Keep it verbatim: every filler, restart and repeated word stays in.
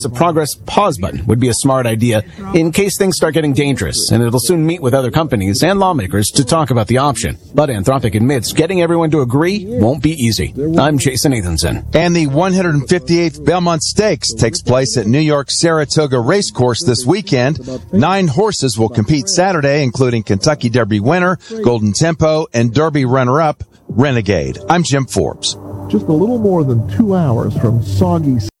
A progress pause button would be a smart idea in case things start getting dangerous, and it'll soon meet with other companies and lawmakers to talk about the option. But Anthropic admits getting everyone to agree won't be easy. I'm Jason Nathanson. And the one hundred fifty-eighth Belmont Stakes takes place at New York's Saratoga Racecourse this weekend. Nine horses will compete Saturday, including Kentucky Derby winner, Golden Tempo, and Derby runner-up, Renegade. I'm Jim Forbes. Just a little more than two hours from soggy